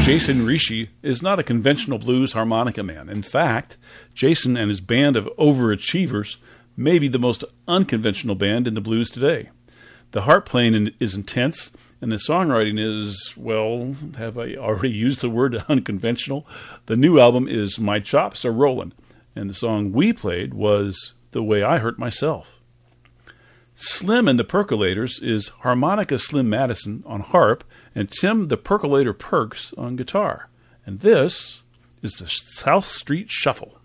Jason Rishi is not a conventional blues harmonica man. In fact, Jason and his band of overachievers may be the most unconventional band in the blues today. The harp playing is intense, and the songwriting is, well, have I already used the word unconventional? The new album is My Chops Are Rollin', and the song we played was The Way I Hurt Myself. Slim and the Percolators is Harmonica Slim Madison on harp and Tim the Percolator Perks on guitar. And this is the South Street Shuffle.